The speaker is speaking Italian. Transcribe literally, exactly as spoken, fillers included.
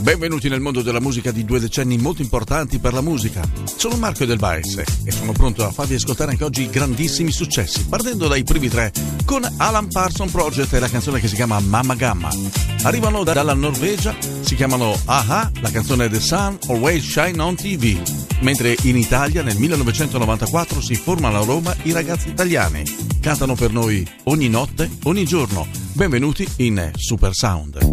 Benvenuti nel mondo della musica di due decenni molto importanti per la musica. Sono Marco Del Baes e sono pronto a farvi ascoltare anche oggi grandissimi successi, partendo dai primi tre con Alan Parsons Project e la canzone che si chiama Mama Gamma. Arrivano da- dalla Norvegia, si chiamano Aha, la canzone The Sun Always Shine on T V, mentre in Italia nel millenovecentonovantaquattro si formano a Roma i ragazzi italiani. Cantano per noi ogni notte, ogni giorno. Benvenuti in Super Sound.